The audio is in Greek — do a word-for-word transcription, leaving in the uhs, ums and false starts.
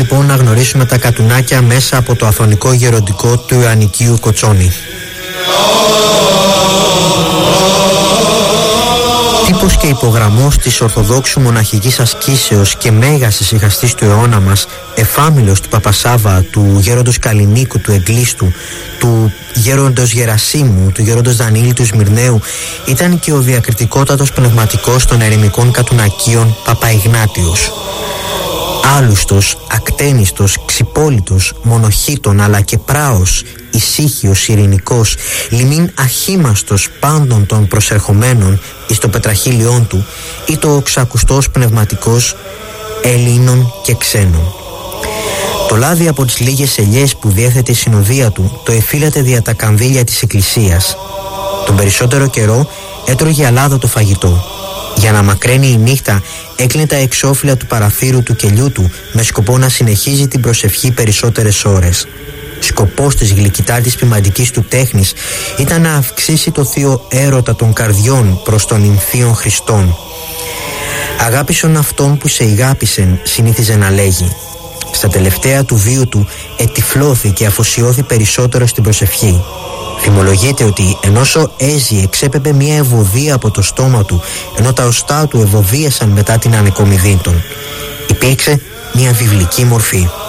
λοιπόν να γνωρίσουμε τα κατουνάκια μέσα από το αθωνικό γεροντικό του Ιωαννικίου Κοτσόνη. Τύπος και υπογραμμός της Ορθοδόξου μοναχικής ασκήσεως και μέγας ησυχαστής του αιώνα μας, εφάμιλος του Παπασάβα, του γέροντος Καλλινίκου, του Εγκλίστου, του γέροντος Γερασίμου, του γέροντος Δανίλη του Σμυρναίου, ήταν και ο διακριτικότατος πνευματικός των ερημικών κατουνακίων Παπαϊγνάτιος. Άλουστος, ακτένιστος, ξυπόλυτος, μονοχήτων αλλά και πράος, ησύχιος, ειρηνικός, λιμήν αχήμαστος πάντων των προσερχομένων εις το πετραχύλιόν του, ή το ξακουστός πνευματικός Ελλήνων και ξένων. Το λάδι από τις λίγες ελιές που διέθετε η συνοδεία του το εφύλατε δια τα κανδύλια της εκκλησίας. Τον περισσότερο καιρό έτρωγε αλάδα το φαγητό. Για να μακραίνει η νύχτα έκλεινε τα εξώφυλλα του παραθύρου του κελιού του με σκοπό να συνεχίζει την προσευχή περισσότερες ώρες. Σκοπός της γλυκητάτης ποιμαντικής του τέχνης ήταν να αυξήσει το θείο έρωτα των καρδιών προς τον υμφίον Χριστόν. «Αγάπησον αυτόν που σε ηγάπησεν», συνήθιζε να λέγει. Στα τελευταία του βίου του ετυφλώθη και αφοσιώθη περισσότερο στην προσευχή. Θυμολογείται ότι ενώσο έζησε εξέπεμπε μια ευωδία από το στόμα του, ενώ τα οστά του ευωδίασαν μετά την ανεκομιδή των. Υπήρξε μια βιβλική μορφή.